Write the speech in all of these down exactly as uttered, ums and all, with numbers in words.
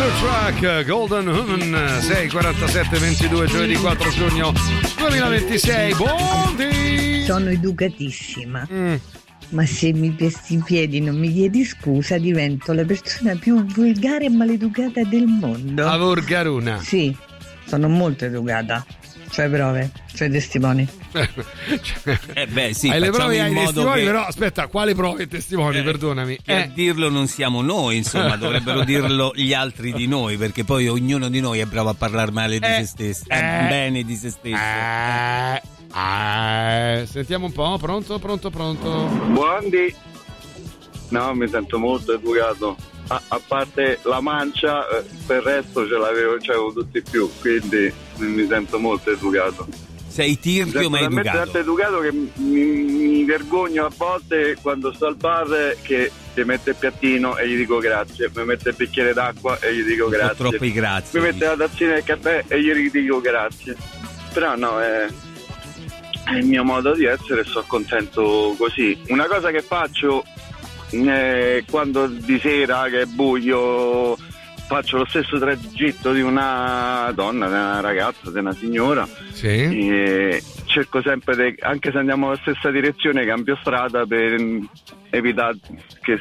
Track Golden Woman. Sei quarantasette ventidue, giovedì quattro giugno duemilaventisei. Buondì. Sono educatissima, mm. ma se mi pesti in piedi non mi chiedi scusa, divento la persona più volgare e maleducata del mondo. La volgaruna. Sì, sono molto educata. C'hai prove, c'hai testimoni. Eh beh, sì, hai le prove, hai i testimoni, che... però aspetta, quali prove e testimoni? Eh, Perdonami. Che eh. a dirlo non siamo noi, insomma, dovrebbero dirlo gli altri di noi, perché poi ognuno di noi è bravo a parlare male di eh. se stesso, eh. eh, bene di se stesso. Eh. Eh. Sentiamo un po', pronto, pronto, pronto. Buondì. No, mi sento molto educato. A, a parte la mancia, eh, per il resto ce l'avevo, c'avevo tutti più, quindi mi sento molto educato. Sei tirchio ma educato. Sono tanto educato che mi, mi vergogno a volte quando sto al bar che ti mette il piattino e gli dico grazie, mi mette il bicchiere d'acqua e gli dico grazie. Troppi grazie. Mi mette la tazzina del caffè e gli dico grazie. Però no, è, è il mio modo di essere e sono contento così. Una cosa che faccio eh, quando di sera che è buio faccio lo stesso tragitto di una donna, di una ragazza, di una signora. Sì. E cerco sempre, de, anche se andiamo nella stessa direzione, cambio strada per evitare che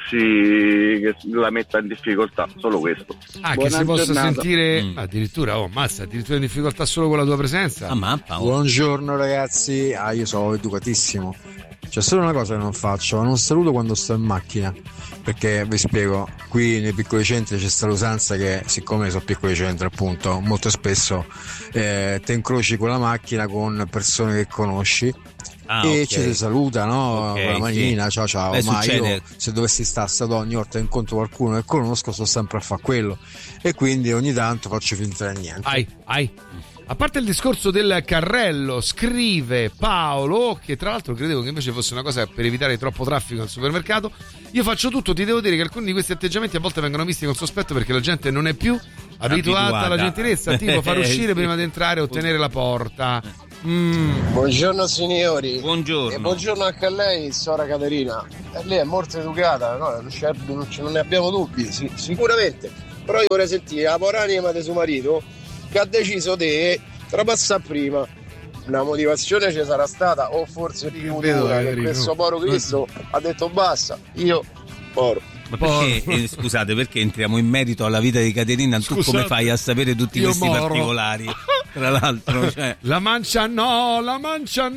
si che la metta in difficoltà. Solo questo. Ah, Buona che si possa giornata. sentire mm. addirittura, oh mazza, addirittura in difficoltà solo con la tua presenza. Ah, mappa, oh. Buongiorno ragazzi, ah io sono educatissimo. C'è solo una cosa che non faccio, non saluto quando sto in macchina. Perché vi spiego, qui nei piccoli centri c'è sta l'usanza che, siccome sono piccoli centri appunto, molto spesso eh, te incroci con la macchina con persone che conosci ah, e okay. ci si saluta, no? Okay, con la manina, sì. ciao ciao. Beh, ma succede. io se dovessi stare a stato ogni volta incontro qualcuno che conosco sto sempre a fare quello e quindi ogni tanto faccio finta di niente. Ai, ai. A parte il discorso del carrello, scrive Paolo, che tra l'altro credevo che invece fosse una cosa per evitare troppo traffico al supermercato, io faccio tutto, ti devo dire che alcuni di questi atteggiamenti a volte vengono visti con sospetto perché la gente non è più abituata, abituata. alla gentilezza, tipo far uscire prima di entrare o tenere la porta. Mm. Buongiorno signori. Buongiorno. E buongiorno anche a lei, Sora Caterina. E lei è molto educata, no? non, c'è, non, c'è, non ne abbiamo dubbi, sì, sicuramente. Però io vorrei sentire la poranima di suo marito che ha deciso di trapassare prima. Una motivazione ci sarà stata, o forse più dura, che questo poro Cristo ha detto basta, io poro. Ma perché, eh, scusate, perché entriamo in merito alla vita di Caterina? Tu scusate, come fai a sapere tutti questi moro. particolari? Tra l'altro, cioè. La mancia no, la mancia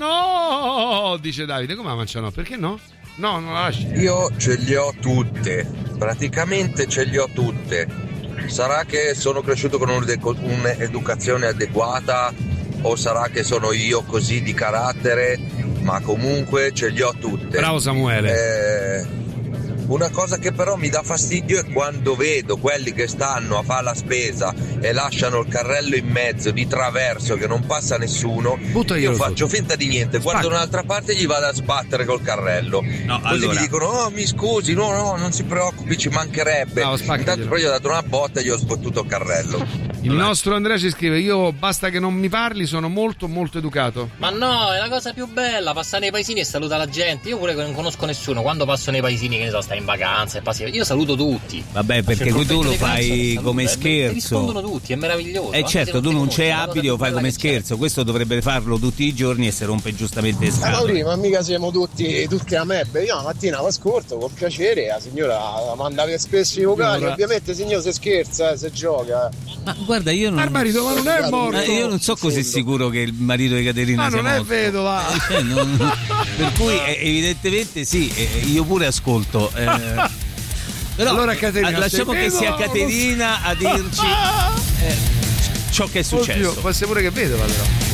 no, dice Davide. Come la mancia no? Perché no? No, non la lasci. Io ce li ho tutte, praticamente ce li ho tutte. Sarà che sono cresciuto con un'educazione adeguata o sarà che sono io così di carattere, ma comunque ce li ho tutte. Bravo Samuele. Eh, una cosa che però mi dà fastidio è quando vedo quelli che stanno a fare la spesa e lasciano il carrello in mezzo di traverso che non passa nessuno. Butta io io faccio tutto. finta di niente, guardo Spacca. un'altra parte e gli vado a sbattere col carrello. No, così allora. mi dicono oh mi scusi, no no non si preoccupi, ci mancherebbe. No, intanto però gli ho dato una botta e gli ho sbattuto il carrello. Il nostro Andrea ci scrive: io basta che non mi parli, sono molto molto educato. Ma no, è la cosa più bella, passare nei paesini e salutare la gente. Io pure che non conosco nessuno, quando passo nei paesini, che ne so, stai in vacanza e passi, io saluto tutti. Vabbè, perché tu lo fai come scherzo. Rispondono tutti, è meraviglioso. Eh certo, tu non c'è abili, lo fai come scherzo. Questo dovrebbe farlo tutti i giorni e si rompe giustamente le scatole. Ma mica siamo tutti tutti a mebbe. Io la mattina l'ascolto con piacere, la signora manda spesso i vocali. Allora. Ovviamente signor se scherza, se gioca. Ma guarda, io non. Il marito ma non è morto. Eh, io non so così sicuro che il marito di Caterina ma sia non morto. è vedova. Eh, non... Per cui eh, evidentemente sì, eh, io pure ascolto. Eh... Però allora Caterina, lasciamo che sia Caterina a dirci eh, ciò che è successo. Oddio, può essere pure che vedova però.